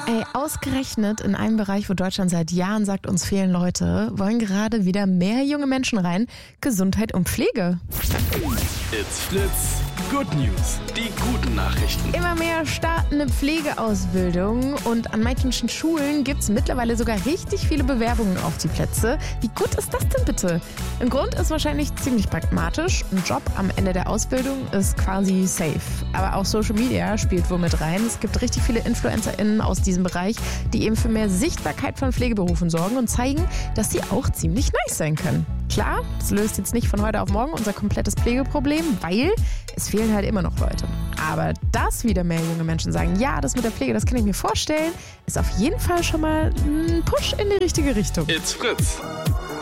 Ey, ausgerechnet in einem Bereich, wo Deutschland seit Jahren sagt, uns fehlen Leute, wollen gerade wieder mehr junge Menschen rein. Gesundheit und Pflege. It's Fritz. Good News. Die guten Nachrichten. Immer mehr starten eine Pflegeausbildung und an manchen Schulen gibt es mittlerweile sogar richtig viele Bewerbungen auf die Plätze. Wie gut ist das denn bitte? Im Grund ist wahrscheinlich ziemlich pragmatisch. Ein Job am Ende der Ausbildung ist quasi safe. Aber auch Social Media spielt wohl mit rein. Es gibt richtig viele InfluencerInnen aus diesem Bereich, die eben für mehr Sichtbarkeit von Pflegeberufen sorgen und zeigen, dass sie auch ziemlich nice sein können. Klar, das löst jetzt nicht von heute auf morgen unser komplettes Pflegeproblem, weil es fehlen halt immer noch Leute. Aber dass wieder mehr junge Menschen sagen, ja, das mit der Pflege, das kann ich mir vorstellen, ist auf jeden Fall schon mal ein Push in die richtige Richtung. It's Fritz.